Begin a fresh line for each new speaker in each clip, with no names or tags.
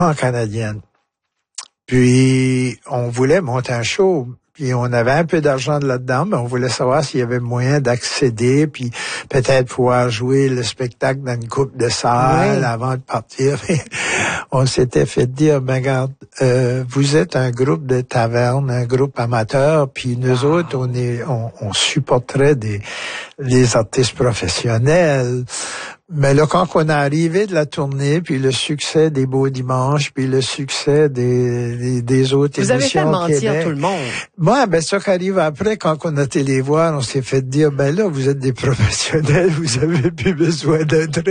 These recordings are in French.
canadienne. Puis, on voulait monter un show. Puis, on avait un peu d'argent là-dedans, mais on voulait savoir s'il y avait moyen d'accéder, puis peut-être pouvoir jouer le spectacle dans une coupe de salles avant de partir. On s'était fait dire, ben regarde, vous êtes un groupe de taverne, un groupe amateur, puis nous autres, on supporterait des artistes professionnels. Mais là, quand on est arrivé de la tournée, puis le succès des Beaux Dimanches, puis le succès des autres émissions.
Vous avez fait mentir
Québec,
tout le monde.
Moi, ben ça qui arrive après, quand on a été les voir, on s'est fait dire, ben là, vous êtes des professionnels, vous avez plus besoin d'aide.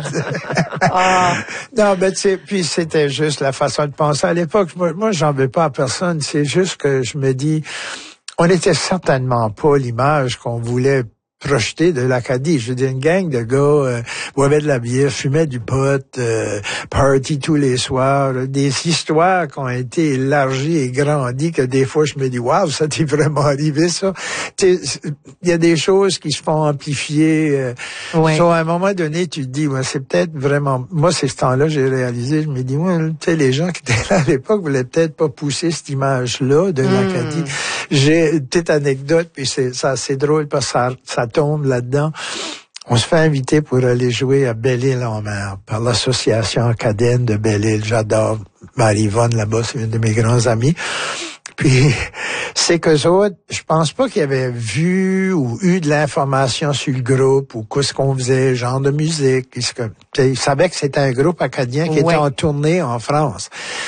Non, ben tu sais, puis c'était juste la façon de penser à l'époque. Moi, j'en veux pas à personne. C'est juste que je me dis, on n'était certainement pas l'image qu'on voulait projeté de l'Acadie. Je veux dire, une gang de gars boivaient de la bière, fumaient du pot, party tous les soirs, des histoires qui ont été élargies et grandies que des fois je me dis, waouh, ça t'est vraiment arrivé ça. Il y a des choses qui se font amplifier. À un moment donné, tu te dis, ouais, c'est peut-être vraiment... Moi, c'est ce temps-là, j'ai réalisé, je me dis, ouais, tu sais, les gens qui étaient là à l'époque voulaient peut-être pas pousser cette image-là de l'Acadie. J'ai une petite anecdote, puis c'est drôle parce que ça tombe là-dedans. On se fait inviter pour aller jouer à Belle-Île-en-Mer par l'association acadienne de Belle-Île. J'adore Marie-Yvonne là-bas, c'est une de mes grands amis. Puis, c'est qu'eux autres, je pense pas qu'ils avaient vu ou eu de l'information sur le groupe ou qu'est-ce qu'on faisait, genre de musique. Ils savaient que c'était un groupe acadien qui était en tournée en France.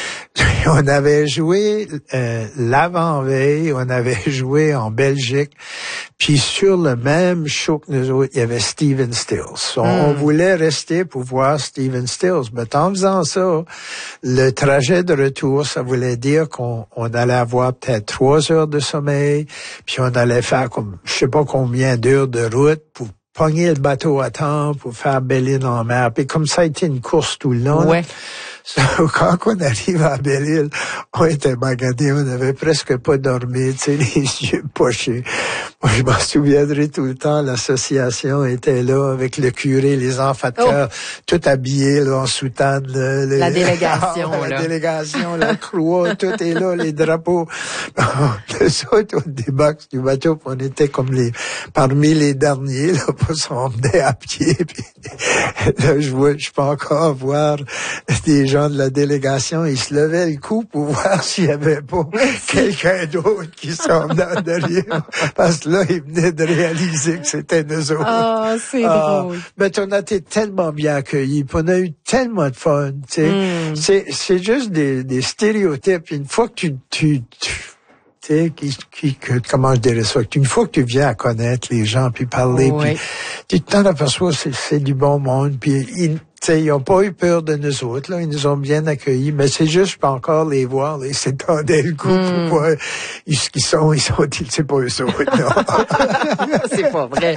On avait joué l'avant-veille, on avait joué en Belgique, puis sur le même show que nous autres, il y avait Stephen Stills. On voulait rester pour voir Stephen Stills, mais en faisant ça, le trajet de retour, ça voulait dire qu'on allait avoir peut-être 3 heures de sommeil, puis on allait faire comme je sais pas combien d'heures de route pour pogner le bateau à temps, pour faire Belle-Île-en-Mer. Puis comme ça a été une course tout le long.
Ouais.
Quand on arrive à Belle-Île, on était magadés, on avait presque pas dormi, tu sais, les yeux pochés. Moi, je m'en souviendrai tout le temps, l'association était là avec le curé, les enfants de cœur, tout habillés là, en soutane.
La délégation,
la délégation, la croix, tout est là, les drapeaux. Les autres, on débarque du bateau, on était comme parmi les derniers, là, pour s'en venir à pied. Puis, là, je peux encore voir des gens de la délégation, ils se levaient le cou pour voir s'il y avait pas quelqu'un d'autre qui s'en venait derrière. Parce que là, ils venaient de réaliser que c'était nous autres.
Ah, c'est drôle.
Mais on a été tellement bien accueillis, puis on a eu tellement de fun, tu sais. C'est juste des stéréotypes. Une fois que tu sais, comment je dirais ça, une fois que tu viens à connaître les gens, puis parler, puis tu t'en aperçois, c'est du bon monde, puis ils n'ont pas eu peur de nous autres, là. Ils nous ont bien accueillis, mais c'est juste, je peux encore les voir, là. Ils s'étendaient le coup pour voir ce qu'ils sont, c'est pas eux autres, non.
C'est pas vrai.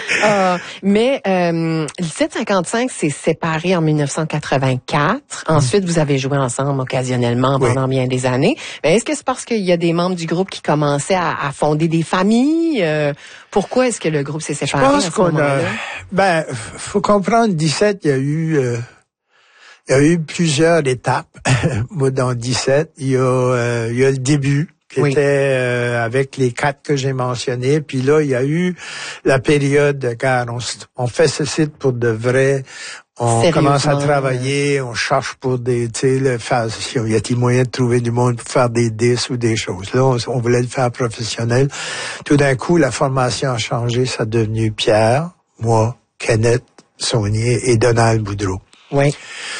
Mais, le 755 s'est séparé en 1984. Ensuite, vous avez joué ensemble occasionnellement pendant bien des années. Mais est-ce que c'est parce qu'il y a des membres du groupe qui commençaient à fonder des familles? Pourquoi est-ce que le groupe s'est séparé?
Je pense faut comprendre, 17, il y a eu plusieurs étapes. Moi, dans 17, il y a le début qui était avec les 4 que j'ai mentionnés. Puis là, il y a eu la période car on fait ce site pour de vrai. On commence à travailler, on cherche pour des, tu sais, il y a-t-il moyen de trouver du monde pour faire des disques ou des choses. Là, on voulait le faire professionnel. Tout d'un coup, la formation a changé, ça a devenu Pierre, moi, Kenneth Saunier et Donald Boudreau.
Oui.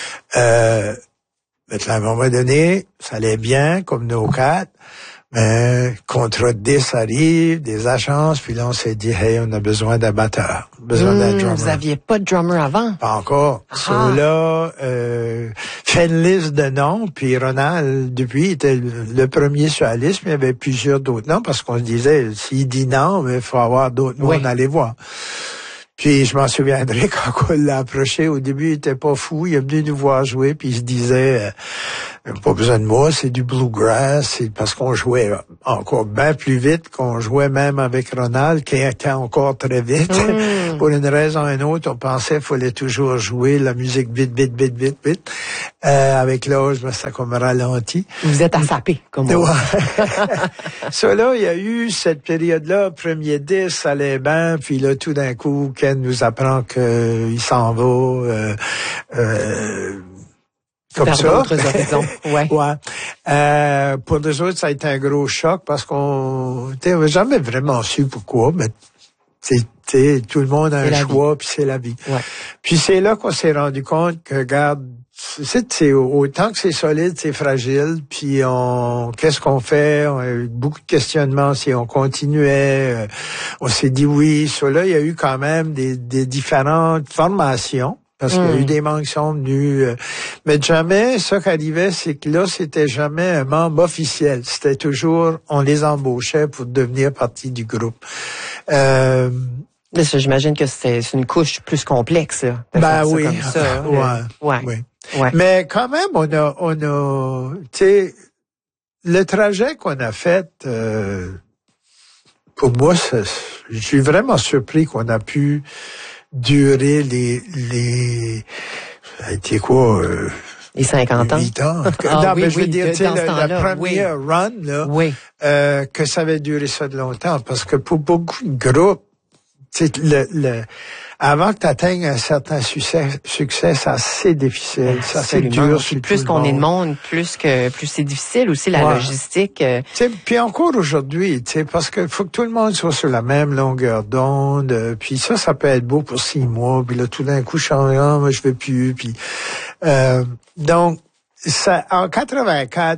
Maintenant, à un moment donné, ça allait bien, comme nos 4. Mais contrat de 10 arrive, des agences, puis là, on s'est dit, hey, on a besoin d'un batteur, besoin d'un drummer.
Vous aviez pas de drummer avant?
Pas encore. Là, fait une liste de noms, puis Ronald, depuis, était le premier sur la liste, mais il y avait plusieurs d'autres noms, parce qu'on se disait, s'il dit non, il faut avoir d'autres noms, on allait voir. Puis je m'en souviendrai quand on l'a approché, au début il était pas fou, il est venu nous voir jouer, puis il se disait Pas besoin de moi, c'est du bluegrass, c'est parce qu'on jouait encore bien plus vite qu'on jouait même avec Ronald, qui était encore très vite. Pour une raison ou une autre, on pensait qu'il fallait toujours jouer la musique vite, vite, vite, vite, vite. Avec l'âge, ça comme ralenti.
Vous êtes assapé, comme moi.
Ça, là, il y a eu cette période-là, premier 10, ça allait bien, puis là, tout d'un coup, Ken nous apprend qu'il s'en va, comme
vers
ça.
d'autres horizons. Ouais.
Ouais. Pour nous autres, ça a été un gros choc parce qu'on n'avait jamais vraiment su pourquoi, mais tout le monde a un choix, puis c'est la vie.
Ouais.
Puis c'est là qu'on s'est rendu compte que, regarde, c'est autant que c'est solide, c'est fragile, puis qu'est-ce qu'on fait? On a eu beaucoup de questionnements si on continuait. On s'est dit oui. Là, il y a eu quand même des différentes formations. Parce qu'il y a eu des membres qui sont venus. Mais jamais, ça qui arrivait, c'est que là, c'était jamais un membre officiel. C'était toujours, on les embauchait pour devenir partie du groupe.
Ça, j'imagine que c'est une couche plus complexe, là.
Ben oui.
Comme ça,
oui. Mais quand même, on a, tu sais, le trajet qu'on a fait, pour moi, je suis vraiment surpris qu'on a pu durer ça a été quoi,
les 50 ans?
8 ans. Mais je veux dire, tu sais, la première run, là, que ça avait duré ça de longtemps, parce que pour beaucoup de groupes, tu sais, avant que tu atteignes un certain succès, c'est assez difficile. Ça, c'est dur.
Plus qu'on est de monde, plus c'est difficile aussi, la logistique.
Puis encore aujourd'hui, parce que faut que tout le monde soit sur la même longueur d'onde. Puis ça peut être beau pour 6 mois. Puis là, tout d'un coup, je change, moi, je veux plus. Puis, donc, ça, en 84,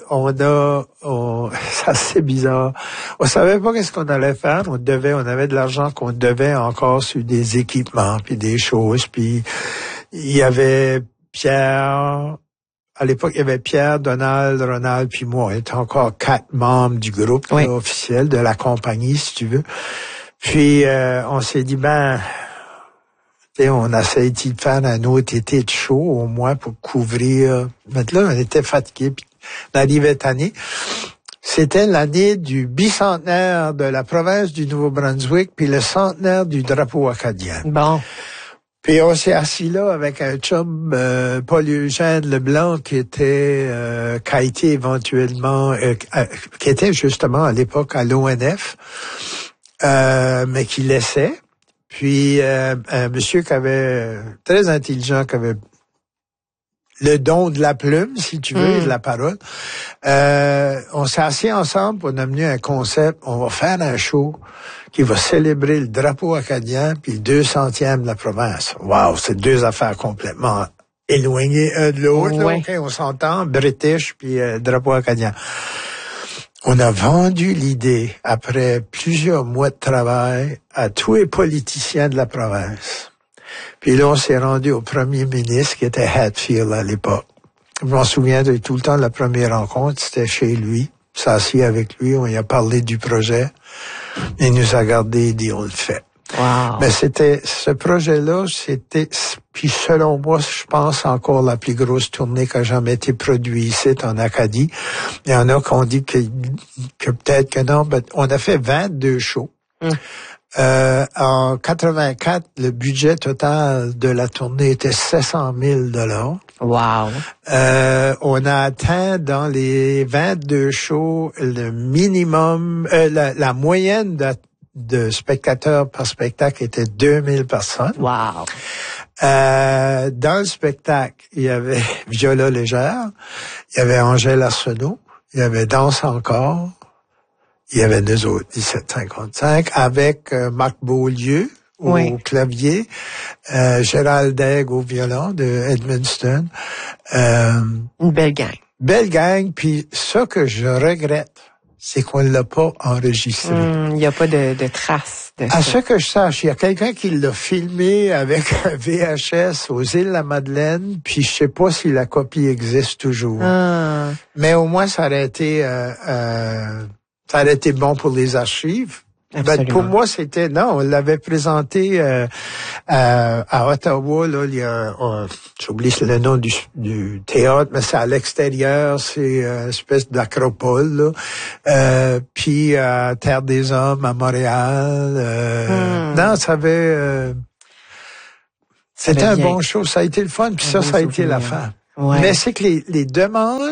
ça c'est bizarre. On savait pas qu'est-ce qu'on allait faire. On avait de l'argent qu'on devait encore sur des équipements puis des choses. Puis il y avait Pierre. À l'époque, il y avait Pierre, Donald, Ronald puis moi. On était encore 4 membres du groupe officiel de la compagnie, si tu veux. Puis on s'est dit on a essayé de faire un autre été de show, au moins, pour couvrir. Mais là, on était fatigués, puis on arrivait cette année. C'était l'année du bicentenaire de la province du Nouveau-Brunswick, puis le centenaire du drapeau acadien.
Bon.
Puis on s'est assis là avec un chum, Paul-Eugène Leblanc, qui a été éventuellement, qui était justement à l'époque à l'ONF, mais qui laissait. Puis un monsieur qui avait très intelligent, qui avait le don de la plume, si tu veux, et de la parole. On s'est assis ensemble pour amener un concept. On va faire un show qui va célébrer le drapeau acadien puis le 200e de la province. Wow, c'est 2 affaires complètement éloignées un de l'autre. Là, okay, on s'entend, British puis drapeau acadien. On a vendu l'idée, après plusieurs mois de travail, à tous les politiciens de la province. Puis là, on s'est rendu au premier ministre, qui était Hatfield à l'époque. Je m'en souviens de tout le temps de la première rencontre, c'était chez lui. On s'est assis avec lui, on lui a parlé du projet. Il nous a regardé et dit, on le fait.
Wow.
Mais ce projet-là, puis selon moi, je pense encore la plus grosse tournée qui a jamais été produite ici en Acadie. Il y en a qui ont dit que peut-être que non, mais on a fait 22 shows. En 84, le budget total de la tournée était 700 000 $.
Wow.
On a atteint dans les 22 shows le minimum, la moyenne de spectateurs par spectacle était 2000 personnes.
Wow.
Dans le spectacle, il y avait Viola Légère, il y avait Angèle Arsenault, il y avait Danse encore, il y avait nous autres, 1755, avec Marc Beaulieu au clavier, Gérald Daigle au violon de Edmundston.
Une belle gang.
Belle gang, puis ça que je regrette, c'est qu'on ne l'a pas enregistré.
Il n'y a pas de traces de ça.
À ce que je sache, il y a quelqu'un qui l'a filmé avec un VHS aux Îles-la-Madeleine, puis je sais pas si la copie existe toujours. Mais au moins, ça aurait été bon pour les archives.
Absolument.
Pour moi, non, on l'avait présenté à Ottawa, là, il y a, j'oublie le nom du théâtre, mais c'est à l'extérieur, c'est une espèce d'acropole, là. Puis à Terre des Hommes, à Montréal. Non, ça avait... c'était un bon show, ça a été le fun, puis ça a été la fin.
Ouais.
Mais c'est que les demandes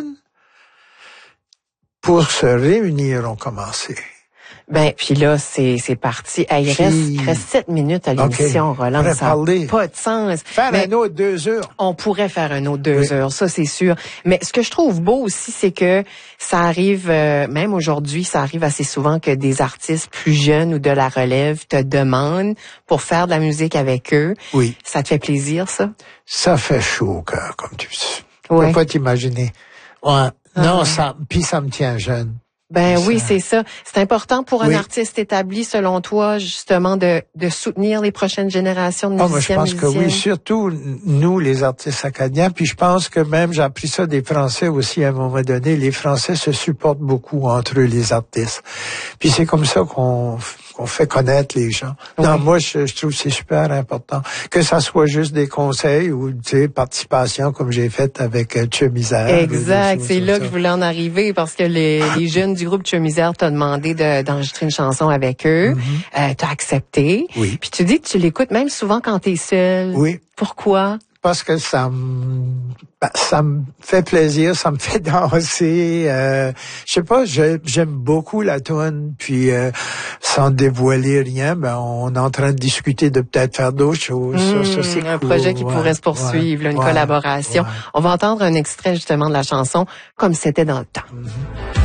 pour se réunir ont commencé.
Ben, puis là, c'est parti. Hey, il reste 7 minutes à l'émission, Roland. Ça n'a pas de sens.
Faire un autre 2 heures.
On pourrait faire un autre 2 heures, ça c'est sûr. Mais ce que je trouve beau aussi, c'est que ça arrive, même aujourd'hui, ça arrive assez souvent que des artistes plus jeunes ou de la relève te demandent pour faire de la musique avec eux.
Oui.
Ça te fait plaisir, ça?
Ça fait chaud au cœur, comme tu sais.
Ouais.
Tu peux pas t'imaginer. Ouais. Non, ça me tient jeune.
Ben oui, c'est ça. C'est important pour un artiste établi, selon toi, justement, de soutenir les prochaines générations de musiciens.
Moi, je pense que oui, surtout nous, les artistes acadiens. Puis je pense que même, j'ai appris ça des Français aussi à un moment donné. Les Français se supportent beaucoup entre eux, les artistes. Puis c'est comme ça qu'on fait connaître les gens. Oui. Non, moi, je trouve que c'est super important. Que ça soit juste des conseils ou, tu sais, participation comme j'ai fait avec Tcheu-Misère.
Exact. C'est là que je voulais en arriver parce que les jeunes du groupe Tcheu-Misère t'ont demandé d'enregistrer une chanson avec eux. T'as accepté.
Oui.
Puis tu dis que tu l'écoutes même souvent quand t'es seul.
Oui.
Pourquoi?
Parce que ça me fait plaisir, ça me fait danser. Je sais pas, j'aime beaucoup la toune. Puis sans dévoiler rien, on est en train de discuter de peut-être faire d'autres choses. Ça, c'est
un
cool.
projet qui pourrait se poursuivre, une collaboration. On va entendre un extrait justement de la chanson Comme c'était dans le temps.